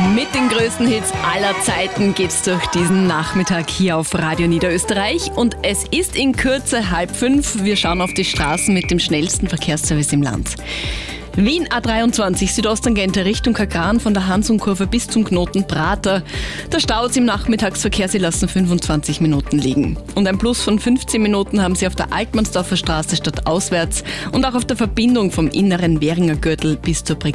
Mit den größten Hits aller Zeiten geht's durch diesen Nachmittag hier auf Radio Niederösterreich. Und es ist in Kürze 4:30. Wir schauen auf die Straßen mit dem schnellsten Verkehrsservice im Land. Wien A23 Südosttangente Richtung Kagran von der Hansum-Kurve bis zum Knoten Prater. Da staut es im Nachmittagsverkehr, Sie lassen 25 Minuten liegen. Und ein Plus von 15 Minuten haben Sie auf der Altmannsdorfer Straße stadtauswärts und auch auf der Verbindung vom inneren Währinger Gürtel bis zur Brigade